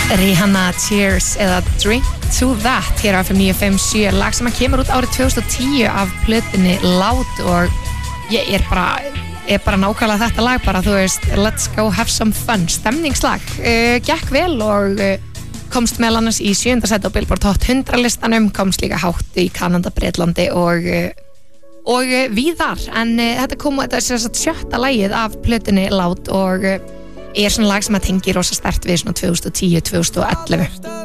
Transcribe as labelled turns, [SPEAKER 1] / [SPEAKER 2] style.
[SPEAKER 1] Rihanna Cheers eða Drink to That hér á FM 957, lag sem kemur út árið 2010 af plötunni Loud og ég er bara nákvæmlega þetta lag bara, þú veist, let's go have some fun, stemningslag, gekk vel og komst meðal annars í 7. sæti á Billboard Hot 100 listanum, komst líka hátt í Kanada, Bretlandi og víðar, en þetta er sérst 7. lagið af plötunni Loud og er svona lag sem að tengi rosa sterkt við svona 2010-2011.